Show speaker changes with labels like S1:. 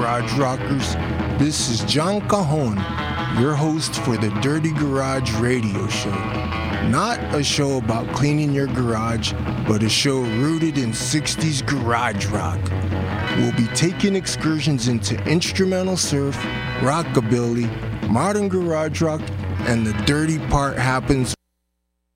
S1: Garage Rockers. This is John Cajon, your host for the Dirty Garage Radio Show. Not a show about cleaning your garage, but a show rooted in 60s garage rock. We'll be taking excursions into instrumental surf, rockabilly, modern garage rock, and the dirty part happens